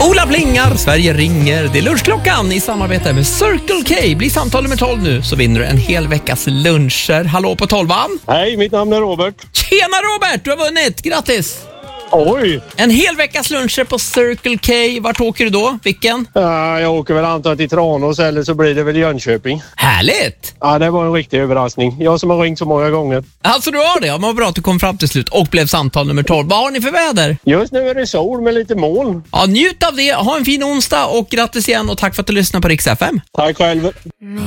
Ola plingar, Sverige ringer. Det är lunchklockan i samarbete med Circle K. Blir samtal nummer 12 nu så vinner du en hel veckas luncher. Hallå på 12an. Hej, mitt namn är Robert. Tjena Robert, du har vunnit. Grattis. Oj! En hel veckas luncher på Circle K. Vart åker du då? Vilken? Jag åker väl antagligen till Tranås eller så blir det väl Jönköping. Härligt! Ja, det var en riktig överraskning. Jag som har ringt så många gånger. Alltså du har det, ja, vad bra att du kom fram till slut och blev samtal nummer 12. Vad har ni för väder? Just nu är det sol med lite moln. Ja, njut av det, ha en fin onsdag och grattis igen och tack för att du lyssnar på Rix FM. Tack själv.